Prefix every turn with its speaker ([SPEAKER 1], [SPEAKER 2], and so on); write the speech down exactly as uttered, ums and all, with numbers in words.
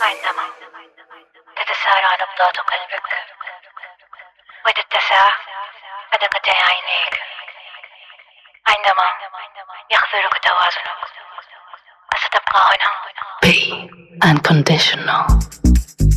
[SPEAKER 1] عندما تتسارع نبضات قلبك وتتسع أدقة عينيك، عندما يخذلك توازنك، وستبقى هنا. Be unconditional.